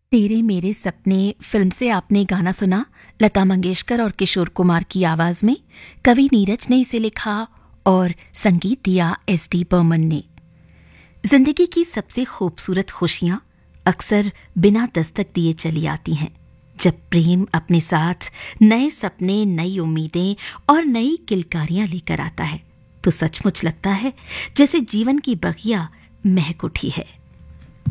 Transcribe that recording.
तेरे मेरे सपने फिल्म से आपने गाना सुना, लता मंगेशकर और किशोर कुमार की आवाज में। कवि नीरज ने इसे लिखा और संगीत दिया एस.डी. बर्मन ने। जिंदगी की सबसे खूबसूरत खुशियां अक्सर बिना दस्तक दिए चली आती हैं। जब प्रेम अपने साथ नए सपने, नई उम्मीदें और नई किलकारियां लेकर आता है तो सचमुच लगता है जैसे जीवन की बगिया महक उठी है।